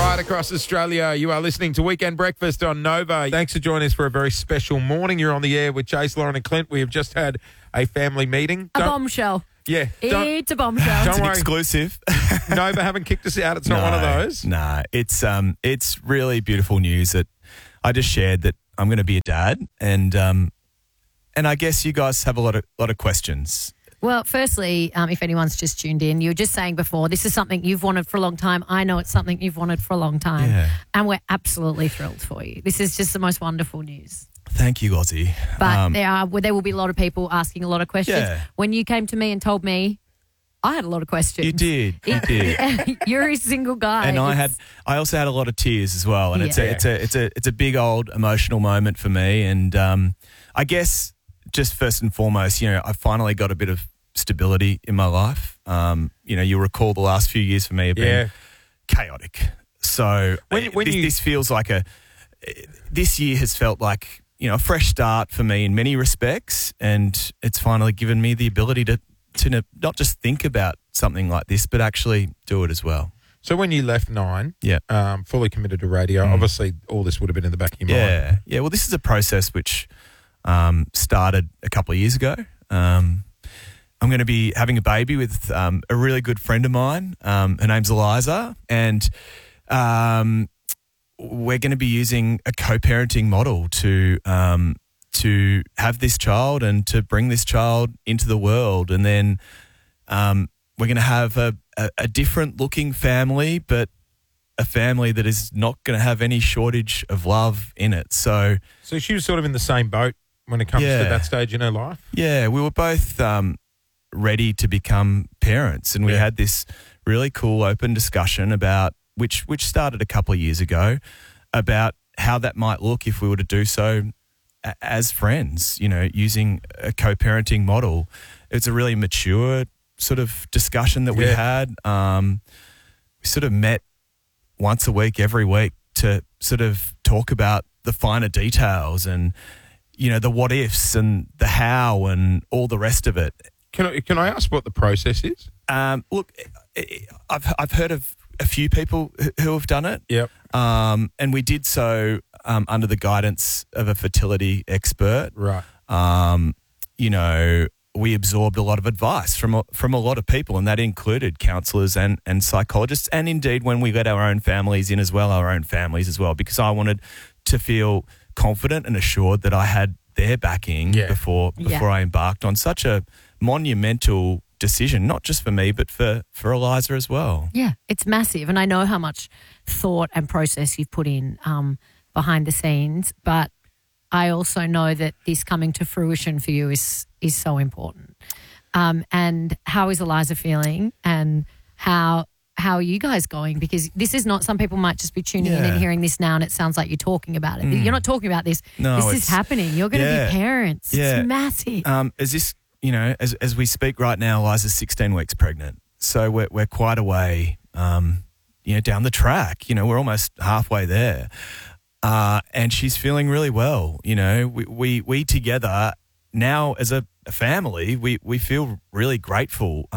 Right across Australia, you are listening to Weekend Breakfast on Nova. Thanks for joining us for a very special morning. You're on the air with Chase, Lauren and Clint. We have just had a family meeting. A bombshell. Yeah. It's a bombshell. Don't It's an worry. exclusive. Nova haven't kicked us out. It's not one of those. No, it's really beautiful news that I just shared that I'm going to be a dad, and I guess you guys have a lot of questions. Well, firstly, if anyone's just tuned in, you were just saying before, this is something you've wanted for a long time. I know it's something you've wanted for a long time. Yeah. And we're absolutely thrilled for you. This is just the most wonderful news. Thank you, Ozzy. But there will be a lot of people asking a lot of questions. Yeah. When you came to me and told me, I had a lot of questions. You did. You're a single guy. And I also had a lot of tears as well. And it's a big old emotional moment for me. And I guess just first and foremost, I finally got a bit of stability in my life. You'll recall the last few years for me have been chaotic. So this feels like this year has felt like, a fresh start for me in many respects. And it's finally given me the ability to not just think about something like this, but actually do it as well. So when you left Nine, fully committed to radio, obviously all this would have been in the back of your mind. Yeah. Well, this is a process which started a couple of years ago. I'm going to be having a baby with a really good friend of mine. Her name's Eliza, and we're going to be using a co-parenting model to have this child and to bring this child into the world. And then we're going to have a different looking family, but a family that is not going to have any shortage of love in it. So she was sort of in the same boat when it comes to that stage in her life? Yeah, we were both ready to become parents, and we had this really cool open discussion about which started a couple of years ago, about how that might look if we were to do so as friends, using a co-parenting model. It's a really mature sort of discussion that we had. We sort of met once a week, every week, to sort of talk about the finer details and, the what ifs and the how and all the rest of it. Can I ask what the process is? Look, I've heard of a few people who have done it. Yep. And we did so under the guidance of a fertility expert. Right. We absorbed a lot of advice from a lot of people, and that included counsellors and psychologists, and indeed when we let our own families in as well, because I wanted to feel confident and assured that I had their backing before I embarked on such a monumental decision, not just for me, but for Eliza as well. Yeah, it's massive. And I know how much thought and process you've put in behind the scenes, but I also know that this coming to fruition for you is so important. And how is Eliza feeling, and how are you guys going? Because this is not, some people might just be tuning in and hearing this now and it sounds like you're talking about it. You're not talking about this. No, this is happening. You're going to be parents. Yeah. It's massive. Is this, as we speak right now, Eliza's 16 weeks pregnant. So we're quite a way, down the track. We're almost halfway there. And she's feeling really well. We together now as a family, we feel really grateful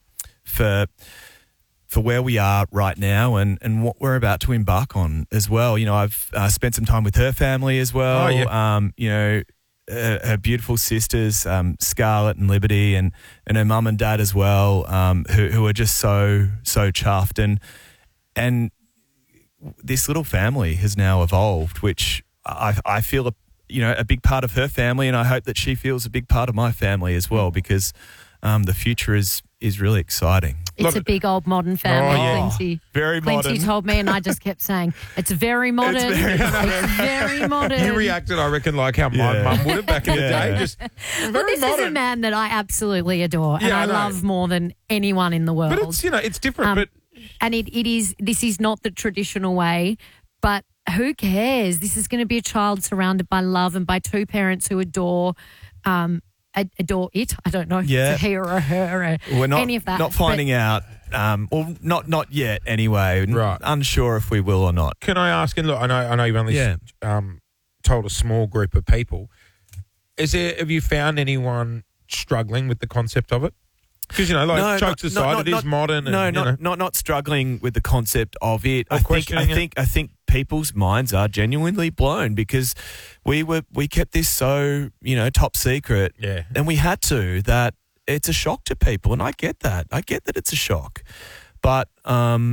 for where we are right now and what we're about to embark on as well. I've spent some time with her family as well. Oh, yeah. Her beautiful sisters, Scarlett and Liberty, and her mum and dad as well, who are just so chuffed. And this little family has now evolved, which I feel a big part of her family, and I hope that she feels a big part of my family as well, because the future is really exciting. It's a big old modern family, Quincy. Very modern. Quincy told me, and I just kept saying, it's very modern. It's very modern. You reacted, I reckon, like how my mum would have back in the day. Just well, this is a man that I absolutely adore, and I love more than anyone in the world. But it's, it's different. But and this is not the traditional way, but who cares? This is going to be a child surrounded by love and by two parents who adore it. I don't know if it's a he or a her or any of that. Not finding out, or not yet anyway. Right. Unsure if we will or not. Can I ask, and look, I know you've only told a small group of people. Have you found anyone struggling with the concept of it? Because, jokes aside, it is modern. And, not struggling with the concept of it. Or questioning I think people's minds are genuinely blown because we kept this so, top secret. Yeah. And we had to, that it's a shock to people. And I get that. I get that it's a shock. But I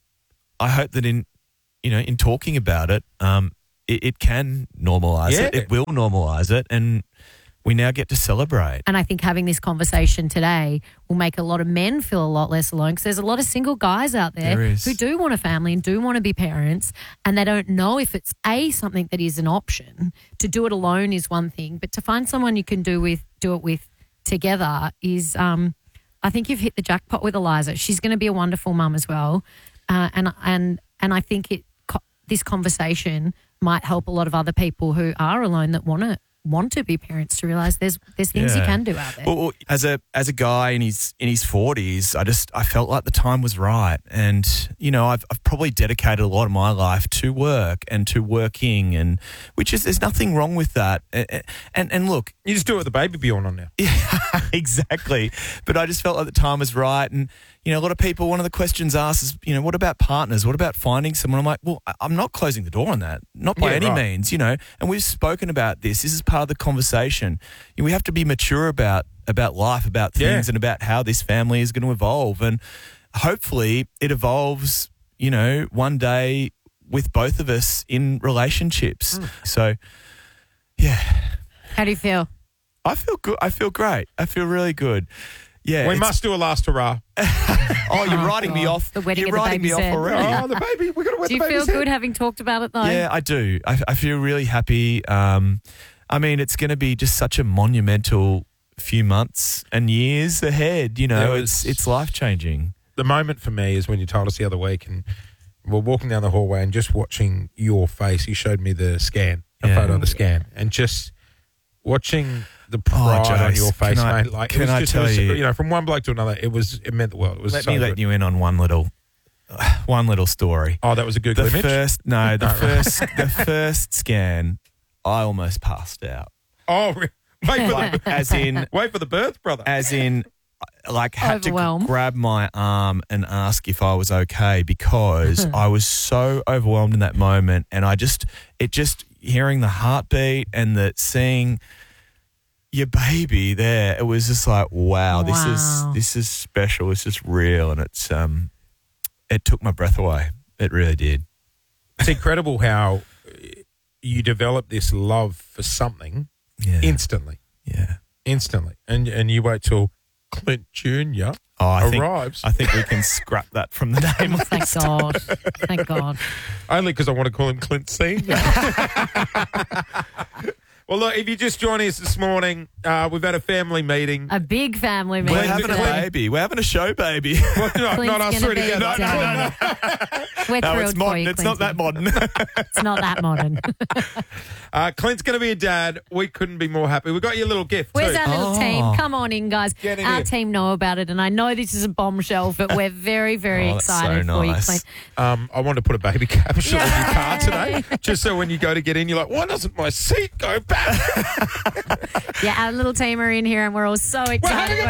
hope that in talking about it, it can normalise it. It will normalise it. And we now get to celebrate. And I think having this conversation today will make a lot of men feel a lot less alone because there's a lot of single guys out there who do want a family and do want to be parents and they don't know if it's something that is an option. To do it alone is one thing, but to find someone you can do it with together is, I think you've hit the jackpot with Eliza. She's going to be a wonderful mum as well. And I think this conversation might help a lot of other people who are alone that want to be parents to realise there's things you can do out there. Well, as a guy in his 40s, I felt like the time was right, and I've probably dedicated a lot of my life to work and to working, and there's nothing wrong with that. And look, you just do it with the baby Bjorn on now. Yeah, exactly. But I just felt like the time was right, and a lot of people, one of the questions asked is, what about partners? What about finding someone? I'm like, well, I'm not closing the door on that, not by any means, and we've spoken about this. This is part of the conversation. We have to be mature about life, about things, and about how this family is going to evolve. And hopefully it evolves, one day with both of us in relationships. So, yeah. How do you feel? I feel good. I feel great. I feel really good. Yeah, we must do a last hurrah. You're writing me off. The wedding You're of the writing me baby's off head. already. Oh, the baby. We've got to wet Do the you baby's feel good head. having talked about it though? Yeah, I do. I feel really happy. It's going to be just such a monumental few months and years ahead. It's life-changing. The moment for me is when you told us the other week and we're walking down the hallway and just watching your face. You showed me the scan, a photo of the scan, and just watching the pride on your face, mate. Like, can I tell you, from one bloke to another, it meant the world. It was let so me good. let you in on one little story. Oh, that was a good image. The first scan, I almost passed out. Oh, wait for the birth, brother. As in, had to grab my arm and ask if I was okay because I was so overwhelmed in that moment, and hearing the heartbeat and seeing your baby there, it was just like, wow. This is special. This is real, and it took my breath away. It really did. It's incredible how you develop this love for something instantly. Yeah, instantly, and you wait till Clint Jr. arrives. I think we can scrap that from the name. Thank God. Thank God. Only because I want to call him Clint Senior. Well, look, if you just joined us this morning, we've had a family meeting. A big family meeting. We're having a baby. We're having a show baby. Well, not us three together. No. We're thrilled it's modern. for you, It's not that modern. It's not that modern. Clint's going to be a dad. We couldn't be more happy. We got you a little gift Where's too. our little team? Come on in, guys. Get in our here. team know about it, and I know this is a bombshell, but we're very, very excited so for you, nice. Clint. I wanted to put a baby capsule in your car today, just so when you go to get in, you're like, why doesn't my seat go back? Yeah, our little team are in here, and we're all so excited. We're having a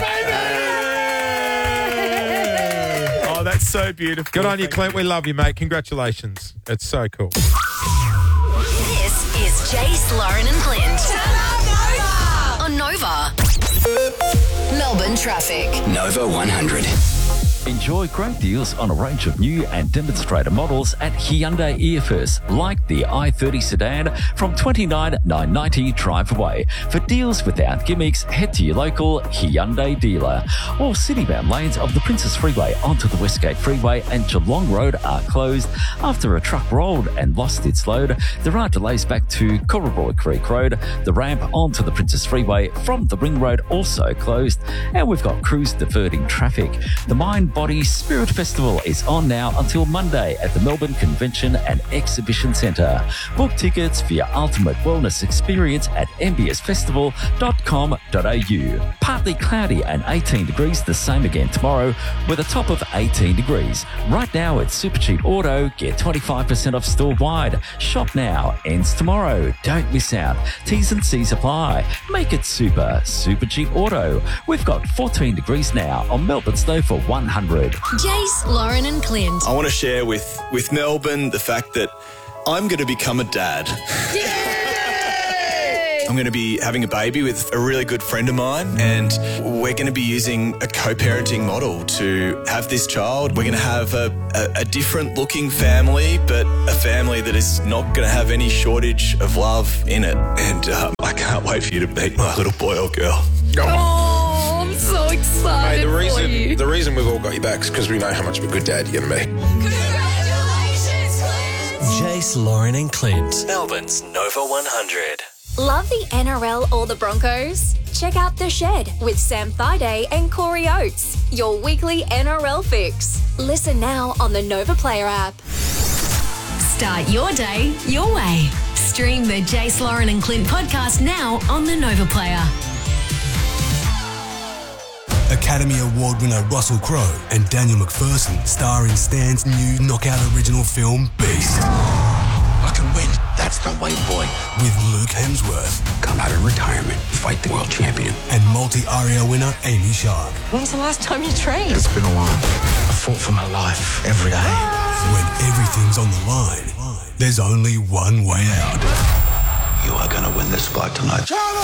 baby! Oh, that's so beautiful. Good on you, Clint. We love you, mate. Congratulations. It's so cool. This is Jace, Lauren and Clint. On Nova. Melbourne traffic. Nova 100. Enjoy great deals on a range of new and demonstrator models at Hyundai EFS, like the i30 sedan from $29,990 drive away. For deals without gimmicks, head to your local Hyundai dealer. Or city-bound lanes of the Princess Freeway onto the Westgate Freeway and Geelong Road are closed after a truck rolled and lost its load. There are delays back to Corroboy Creek Road. The ramp onto the Princess Freeway from the Ring Road also closed. And we've got crews diverting traffic. The Mine and Body Spirit Festival is on now until Monday at the Melbourne Convention and Exhibition Centre. Book tickets for your ultimate wellness experience at mbsfestival.com.au. Partly cloudy and 18 degrees, the same again tomorrow with a top of 18 degrees. Right now at Supercheap Auto, get 25% off store-wide. Shop now, ends tomorrow. Don't miss out. T's and C's apply. Make it super Cheap Auto. We've got 14 degrees now on Melbourne's low for 100. Jace, Lauren and Clint. I want to share with Melbourne the fact that I'm going to become a dad. I'm going to be having a baby with a really good friend of mine, and we're going to be using a co-parenting model to have this child. We're going to have a different looking family, but a family that is not going to have any shortage of love in it. And I can't wait for you to meet my little boy or girl. Oh, I'm so excited. Mate, the reason we've all got you back is because we know how much of a good dad you're going to be. Congratulations, Clint. Jace, Lauren and Clint. Melbourne's Nova 100. Love the NRL or the Broncos? Check out The Shed with Sam Thaiday and Corey Oates, your weekly NRL fix. Listen now on the Nova Player app. Start your day your way. Stream the Jace, Lauren and Clint podcast now on the Nova Player. Academy Award winner Russell Crowe and Daniel McPherson star in Stan's new knockout original film, Beast. I can win. That's the way, boy. With Luke Hemsworth. Come out of retirement, fight the world champion. And multi-ARIA winner Amy Shark. When's the last time you trained? It's been a while. I fought for my life every day. When everything's on the line, there's only one way out. You are going to win this fight tonight.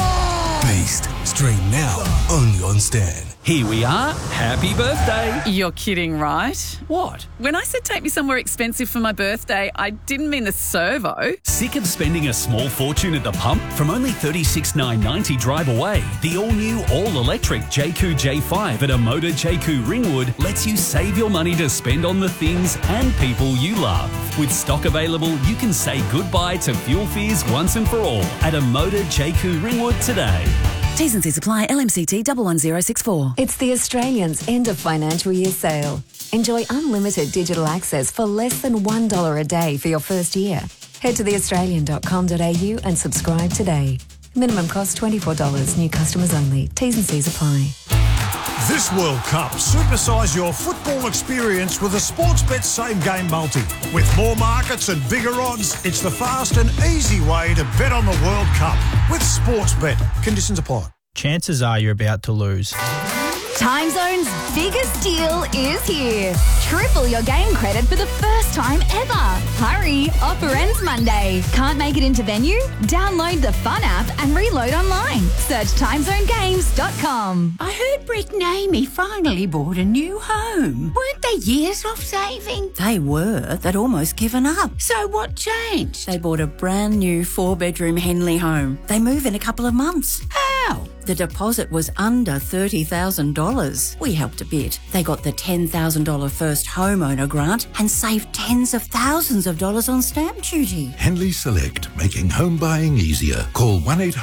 Beast. Stream now, only on Stan. Here we are. Happy birthday. You're kidding, right? What? When I said take me somewhere expensive for my birthday, I didn't mean the servo. Sick of spending a small fortune at the pump? From only $36,990 drive away, the all-new, all-electric Jayco J5 at Amoda Jayco Ringwood lets you save your money to spend on the things and people you love. With stock available, you can say goodbye to fuel fears once and for all at Amoda Jayco Ringwood today. T's and C's apply. LMCT 11064. It's the Australians' end of financial year sale. Enjoy unlimited digital access for less than $1 a day for your first year. Head to theaustralian.com.au and subscribe today. Minimum cost $24. New customers only. T's and C's apply. This World Cup, supersize your football experience with a Sportsbet Same Game Multi. With more markets and bigger odds, it's the fast and easy way to bet on the World Cup. With Sportsbet. Conditions apply. Chances are you're about to lose. Time Zone's biggest deal is here. Triple your game credit for the first time ever. Hurry, offer ends Monday. Can't make it into venue? Download the Fun app and reload online. Search timezonegames.com. I heard Brick and Amy finally bought a new home. Weren't they years off saving? They were. They'd almost given up. So what changed? They bought a brand new 4-bedroom Henley home. They move in a couple of months. How? The deposit was under $30,000. We helped a bit. They got the $10,000 first homeowner grant and saved tens of thousands of dollars on stamp duty. Henley Select, making home buying easier. Call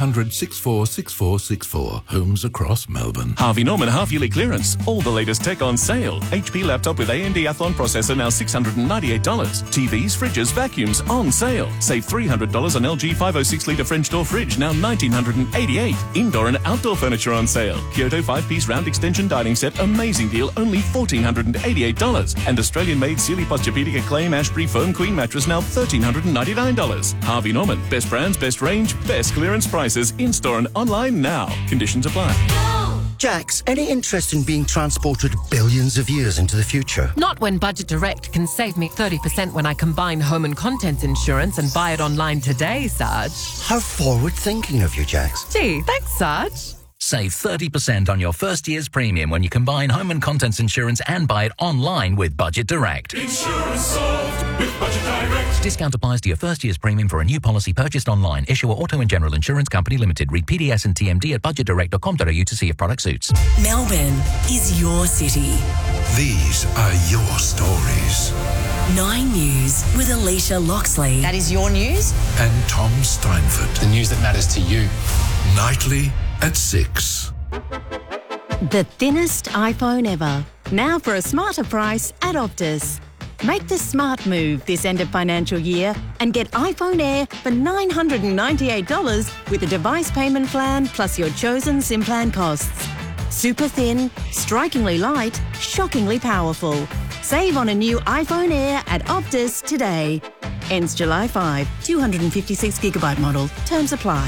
1-800-646464. Homes across Melbourne. Harvey Norman half-yearly clearance. All the latest tech on sale. HP laptop with AMD Athlon processor now $698. TVs, fridges, vacuums on sale. Save $300 on LG 506-litre French door fridge now $1,988. Indoor and outdoor furniture on sale. Kyoto 5-piece round extension dining set, amazing deal, only $1,488. And Australian-made Sealy Posturepedic Acclaim Ashbury Foam Queen mattress now $1,399. Harvey Norman, best brands, best range, best clearance prices, in-store and online now. Conditions apply. Jax, any interest in being transported billions of years into the future? Not when Budget Direct can save me 30% when I combine home and contents insurance and buy it online today, Sarge. How forward-thinking of you, Jax. Gee, thanks, Sarge. Save 30% on your first year's premium when you combine home and contents insurance and buy it online with Budget Direct. Insurance solved with Budget Direct. Discount applies to your first year's premium for a new policy purchased online. Issuer Auto and General Insurance Company Limited. Read PDS and TMD at budgetdirect.com.au to see if product suits. Melbourne is your city. These are your stories. 9 News with Alicia Loxley. That is your news? And Tom Steinford. The news that matters to you. Nightly at 6. The thinnest iPhone ever. Now for a smarter price at Optus. Make the smart move this end of financial year and get iPhone Air for $998 with a device payment plan plus your chosen SIM plan costs. Super thin, strikingly light, shockingly powerful. Save on a new iPhone Air at Optus today. Ends July 5. 256GB model. Terms apply.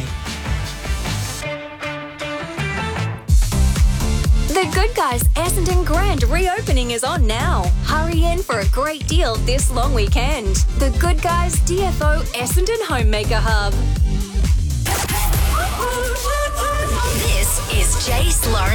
The Good Guys Essendon Grand reopening is on now. Hurry in for a great deal this long weekend. The Good Guys DFO Essendon Homemaker Hub. This is Jace Lauren